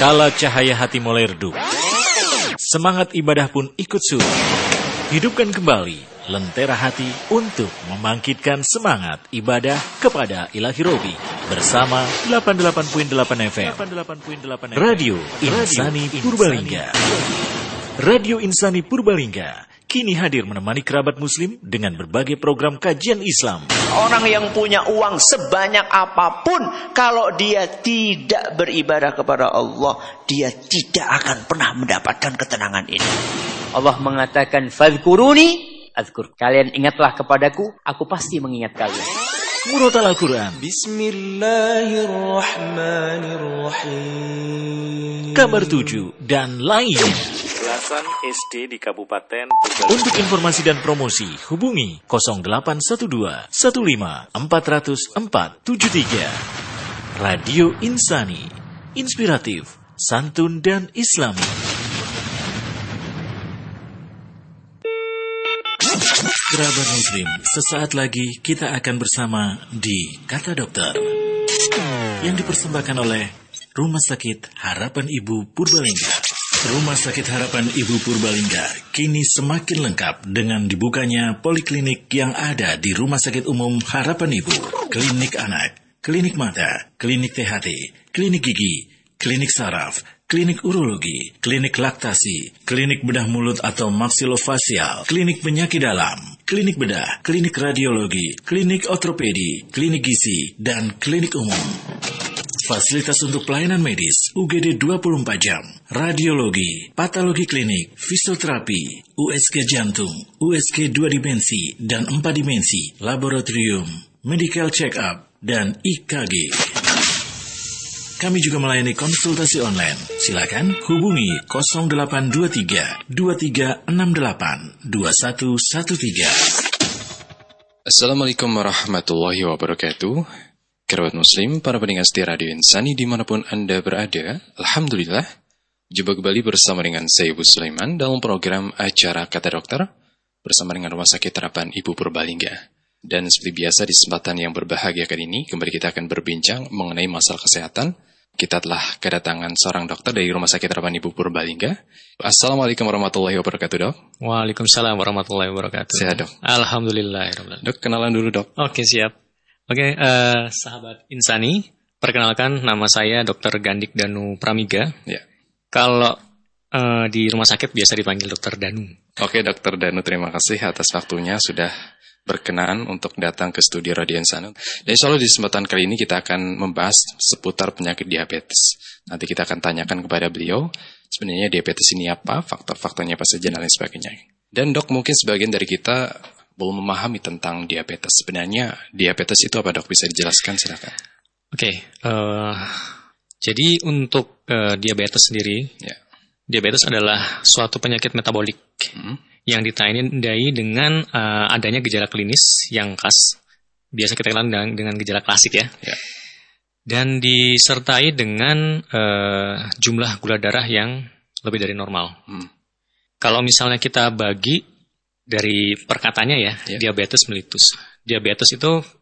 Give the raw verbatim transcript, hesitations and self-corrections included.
Kala cahaya hati mulai redup, semangat ibadah pun ikut surut. Hidupkan kembali lentera hati untuk membangkitkan semangat ibadah kepada Ilahi Robi bersama delapan puluh delapan koma delapan F M Radio Insani Purbalingga. Radio Insani Purbalingga kini hadir menemani kerabat muslim dengan berbagai program kajian Islam. Orang yang punya uang sebanyak apapun, kalau dia tidak beribadah kepada Allah, dia tidak akan pernah mendapatkan ketenangan ini. Allah mengatakan, "Fadhkuruni azkur." Kalian ingatlah kepadaku, aku pasti mengingat kalian. Murotal Al-Quran, Bismillahirrahmanirrahim, Kabar Tujuh, dan lain. Belasan S D di Kabupaten Purbalingga. Untuk informasi dan promosi, hubungi nol delapan satu dua satu lima empat nol nol empat tujuh tiga. Radio Insani, inspiratif, santun, dan islami. Kerabat muslim, sesaat lagi kita akan bersama di Kata Dokter yang dipersembahkan oleh Rumah Sakit Harapan Ibu Purbalingga. Rumah Sakit Harapan Ibu Purbalingga kini semakin lengkap dengan dibukanya poliklinik yang ada di Rumah Sakit Umum Harapan Ibu. Klinik anak, klinik mata, klinik T H T, klinik gigi, klinik saraf, klinik urologi, klinik laktasi, klinik bedah mulut atau maksilofasial, klinik penyakit dalam, klinik bedah, klinik radiologi, klinik ortopedi, klinik gizi, dan klinik umum. Fasilitas untuk pelayanan medis, U G D dua puluh empat jam, radiologi, patologi klinik, fisioterapi, U S G jantung, U S G dua dimensi dan empat dimensi, laboratorium, medical check-up, dan I K G. Kami juga melayani konsultasi online. Silakan hubungi nol delapan dua tiga dua tiga enam delapan dua satu satu tiga. Assalamualaikum warahmatullahi wabarakatuh. Kerabat muslim, para pendengar setia Radio Insani dimanapun Anda berada, alhamdulillah, jumpa kembali bersama dengan saya Ibu Sulaiman dalam program acara Kata Dokter bersama dengan Rumah Sakit Harapan Ibu Purbalingga. Dan seperti biasa di kesempatan yang berbahagia kali ini, kembali kita akan berbincang mengenai masalah kesehatan. Kita telah kedatangan seorang dokter dari Rumah Sakit Harapan Ibu Purbalingga. Assalamualaikum warahmatullahi wabarakatuh, Dok. Waalaikumsalam warahmatullahi wabarakatuh. Sehat, Dok? Alhamdulillah. Dok, kenalan dulu, Dok. Oke, siap. Oke, uh, sahabat Insani, perkenalkan nama saya dokter Gandik Danu Pramiga. Ya. Kalau uh, di rumah sakit biasa dipanggil dokter Danu. Oke, dokter Danu, terima kasih atas waktunya sudah berkenan untuk datang ke studio Radio Insani. Dan insya Allah di kesempatan kali ini kita akan membahas seputar penyakit diabetes. Nanti kita akan tanyakan kepada beliau, sebenarnya diabetes ini apa, faktor-faktornya apa saja, dan lain sebagainya. Dan dok, mungkin sebagian dari kita belum memahami tentang diabetes. Sebenarnya diabetes itu apa, dok? Bisa dijelaskan, silakan. Oke, uh, jadi untuk uh, diabetes sendiri, ya. Diabetes adalah suatu penyakit metabolik hmm. yang ditandai dengan uh, adanya gejala klinis yang khas. Biasa kita kenal dengan, dengan gejala klasik ya. ya. Dan disertai dengan uh, jumlah gula darah yang lebih dari normal. Hmm. Kalau misalnya kita bagi dari perkataannya ya, yeah. diabetes mellitus. Diabetes itu